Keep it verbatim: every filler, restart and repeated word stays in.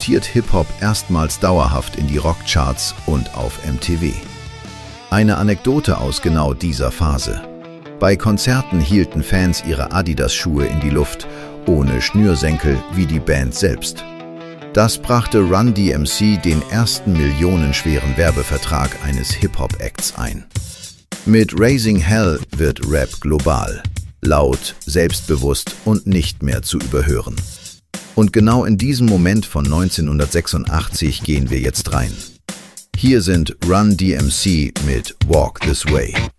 katapultiert Hip-Hop erstmals dauerhaft in die Rockcharts und auf M T V. Eine Anekdote aus genau dieser Phase. Bei Konzerten hielten Fans ihre Adidas-Schuhe in die Luft, ohne Schnürsenkel wie die Band selbst. Das brachte Run D M C den ersten millionenschweren Werbevertrag eines Hip-Hop-Acts ein. Mit Raising Hell wird Rap global, laut, selbstbewusst und nicht mehr zu überhören. Und genau in diesem Moment von neunzehnhundertsechsundachtzig gehen wir jetzt rein. Hier sind Run D M C mit Walk This Way.